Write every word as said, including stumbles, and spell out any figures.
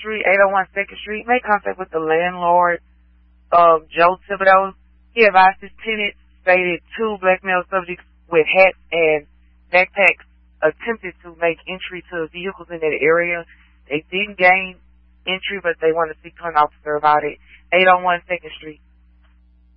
Street, eight oh one second Street. Make contact with the landlord, um, Joe Thibodeau. He advised his tenants stated two black male subjects with hats and backpacks attempted to make entry to vehicles in that area. They didn't gain entry, but they want to speak to an officer about it. eight oh one second Street.